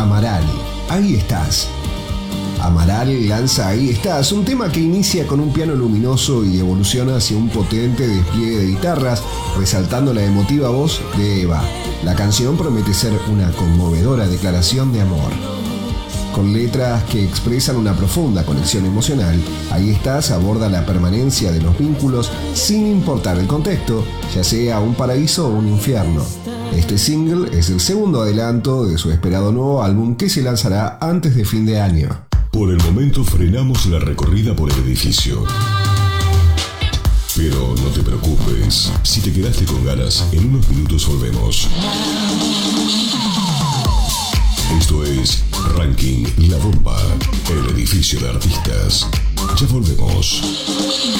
Amaral, Ahí Estás. Amaral lanza Ahí Estás, un tema que inicia con un piano luminoso y evoluciona hacia un potente despliegue de guitarras, resaltando la emotiva voz de Eva. La canción promete ser una conmovedora declaración de amor. Con letras que expresan una profunda conexión emocional, Ahí Estás aborda la permanencia de los vínculos sin importar el contexto, ya sea un paraíso o un infierno. Este single es el segundo adelanto de su esperado nuevo álbum que se lanzará antes de fin de año. Por el momento frenamos la recorrida por el edificio. Pero no te preocupes, si te quedaste con ganas, en unos minutos volvemos. Esto es Ranking La Bomba, el edificio de artistas. Ya volvemos.